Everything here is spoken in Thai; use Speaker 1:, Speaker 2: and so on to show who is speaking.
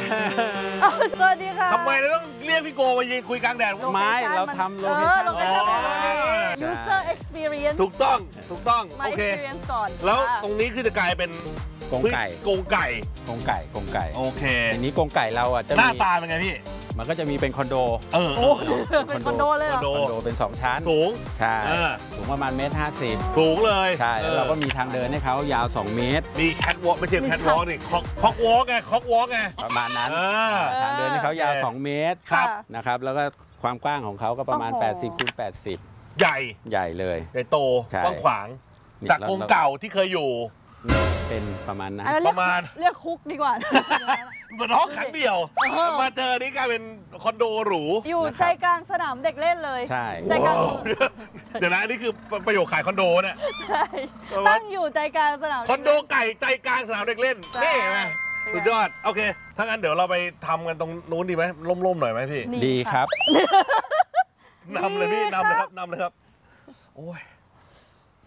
Speaker 1: สวัสดีค่ะ
Speaker 2: ทำไมเราต้องเรียกพี่โกมายืนคุยกลางแดด
Speaker 3: ไม้เราทำโลเคชั่น
Speaker 1: user experience
Speaker 2: ถูกต้อง
Speaker 1: มา
Speaker 2: โอเค
Speaker 1: experience ก่อน
Speaker 2: แล้วตรงนี้คือจะกลายเป็น
Speaker 3: กรงไก่
Speaker 2: กรงไก่
Speaker 3: กรงไก่กรงไก่
Speaker 2: โอเค
Speaker 3: ทีนี้กรงไก่เราอ่ะจะ
Speaker 2: หน้า
Speaker 3: มี
Speaker 2: ตาเป็นไงพี่
Speaker 3: มันก็จะมีเป็นคอนโด
Speaker 1: โอ้เป็นคอนโดเลยเหรอ
Speaker 2: คอนโด
Speaker 3: คอนโดเป็น2ชั้น
Speaker 2: สูง
Speaker 3: ใช่
Speaker 2: อ่า
Speaker 3: สูงประมาณ1.50
Speaker 2: สูงเลย
Speaker 3: ใช่แล้วเราก็มีทางเดินให้เขายาว2 เมตร
Speaker 2: มีแคทวอล์กไม่ใช่แคทวอล์กนี่คอกวอล์กไงคอกวอล์กไง
Speaker 3: ประมาณนั้น
Speaker 2: อ่า
Speaker 3: ทางเดินให้เขายาว
Speaker 2: โอเค
Speaker 3: 2 เมตร
Speaker 2: ครับ
Speaker 3: นะครับแล้วก็ความกว้างของเขาก็ประมาณ
Speaker 1: โอ้โห
Speaker 3: 80 คูณ 80
Speaker 2: ใหญ่
Speaker 3: ใหญ่เลย
Speaker 2: ใหญ่โต
Speaker 3: ใช่
Speaker 2: กว้างขวาง
Speaker 3: นี่
Speaker 2: จากกรงเก่าที่เคยอยู่
Speaker 3: เป็นประมาณนั้น
Speaker 1: อันนั้น
Speaker 2: ประมาณ
Speaker 1: เรียกคุกดีกว่า
Speaker 2: เหมือนห้องขังเดี่ยว มาเจอนี่กลายเป็นคอนโดหรู
Speaker 1: อยู่ใจกลางสนามเด็กเล่นเลย
Speaker 3: ใช่
Speaker 1: ใจกลาง
Speaker 2: ว้าวเดี๋ยวนะอันนี่คือประโยคขายคอนโดเนี่ย
Speaker 1: ใช่ตั้งอยู่ใจกลางสนาม
Speaker 2: คอนโดไก่ใจกลางสนามเด็กเล่น
Speaker 1: ใช่
Speaker 2: นี่ไหมสุดยอด โอเค ถ้างั้นเดี๋ยวเราไปทำกันตรงนู้นดีไหมร่มๆหน่อยไหมพี่
Speaker 3: ดีครับ
Speaker 2: นำเลยพี่นำเลยครับโอ้ย